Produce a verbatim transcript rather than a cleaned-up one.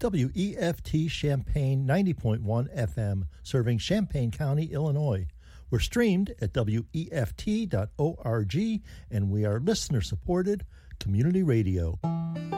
W E F T Champaign ninety point one F M, serving Champaign County, Illinois. We're streamed at W E F T dot org, and we are listener-supported community radio.